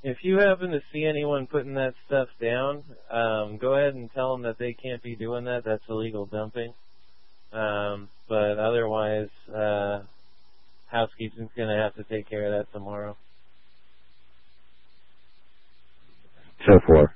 if you happen to see anyone putting that stuff down, go ahead and tell them that they can't be doing that. That's illegal dumping. But otherwise, housekeeping's going to have to take care of that tomorrow. So far.